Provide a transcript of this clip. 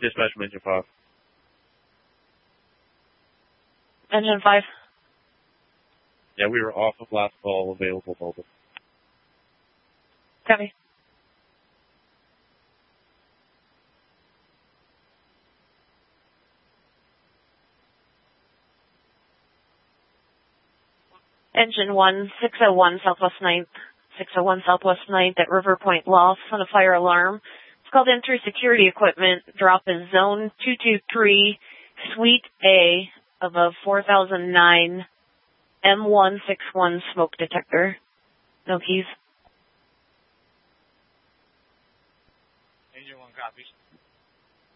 Dispatch from Engine 5. Engine 5. Yeah, we were off of last call, available mobile. Copy. Engine 1, 601 Southwest 9th. 601 Southwest 9th at River Point Lofts on a fire alarm. It's called Enter Security Equipment. Drop is Zone 223, Suite A, above 4009, M161 smoke detector. No keys. Engine 1 copies.